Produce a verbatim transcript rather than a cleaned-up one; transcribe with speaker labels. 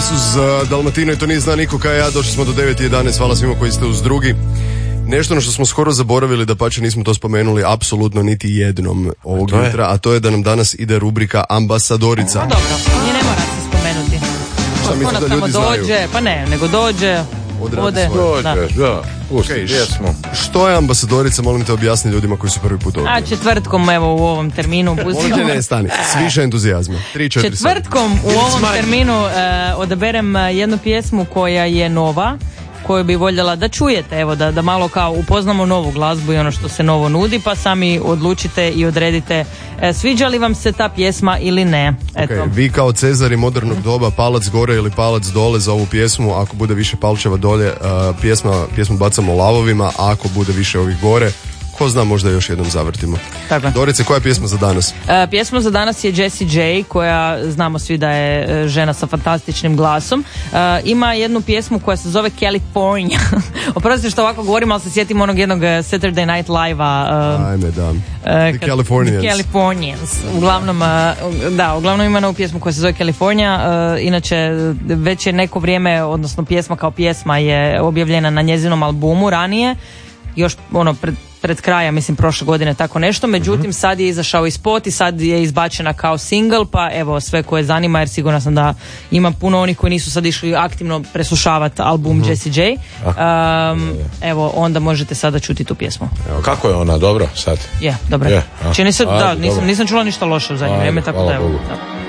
Speaker 1: večeras uz uh, Dalmatino i to nije zna niko kao ja. Došli smo do devet i jedanaest, hvala svima koji ste uz drugi. Nešto na što smo skoro zaboravili, da pače nismo to spomenuli apsolutno niti jednom ovog
Speaker 2: a
Speaker 1: jutra, a to je da nam danas ide rubrika Ambasadorica.
Speaker 3: Pa dobro, nije ne mora se spomenuti.
Speaker 1: Šta mislite da ljudi
Speaker 3: dođe,
Speaker 1: znaju?
Speaker 3: Pa ne, nego dođe,
Speaker 1: Odradi
Speaker 3: ode.
Speaker 1: svoje.
Speaker 3: Da.
Speaker 2: Dođe, da, pusti
Speaker 1: Okay,
Speaker 2: pjesmu.
Speaker 1: Što je Ambasadorica, molim te objasni ljudima koji su prvi put ovdje.
Speaker 3: A četvrtkom, evo, u ovom terminu
Speaker 1: Molim
Speaker 3: pustimo.
Speaker 1: te, ne, stani, s više entuzijazma. Tri, četiri, sedam.
Speaker 3: Četvrtkom u ovom terminu uh, odaberem uh, jednu pjesmu koja je nova, koju bi voljela da čujete, evo, da, da malo kao upoznamo novu glazbu i ono što se novo nudi, pa sami odlučite i odredite e, sviđa li vam se ta pjesma ili ne. Eto.
Speaker 1: Okay, vi kao Cezari modernog doba, palac gore ili palac dole za ovu pjesmu, ako bude više palčeva dolje, uh, pjesma, pjesmu bacamo lavovima, a ako bude više ovih gore, ko zna, možda još jednom zavrtimo.
Speaker 3: Tako.
Speaker 1: Dorice, koja je pjesma za danas?
Speaker 3: E, pjesma za danas je Jessie J, koja znamo svi da je e, žena sa fantastičnim glasom. E, ima jednu pjesmu koja se zove California. Oprostite što ovako govorim, ali se sjetim onog jednog Saturday Night Live-a. E,
Speaker 1: Ajme, da.
Speaker 3: e,
Speaker 1: The Californians.
Speaker 3: The Californians. Uglavnom, e, da, uglavnom ima novu pjesmu koja se zove California. E, inače, već je neko vrijeme, odnosno pjesma kao pjesma je objavljena na njezinom albumu ranije. Još ono pred, pred kraja, mislim, prošle godine, tako nešto. Međutim, mm-hmm. sad je izašao i spot i sad je izbačena kao single, pa evo, sve koje zanima, jer sigurno sam da ima puno onih koji nisu sad išli aktivno preslušavati album mm-hmm. Jessie J. Um, evo, onda možete sada čuti tu pjesmu.
Speaker 2: Evo, kako je ona, dobro sad?
Speaker 3: Je, yeah, dobro.
Speaker 2: Yeah,
Speaker 3: Čini se,
Speaker 2: ajde,
Speaker 3: da, nisam,
Speaker 2: dobro.
Speaker 3: nisam čula ništa loše u zadnje
Speaker 2: Ajde,
Speaker 3: vrijeme, tako
Speaker 2: hvala
Speaker 3: da evo.
Speaker 2: Bogu.
Speaker 3: Da.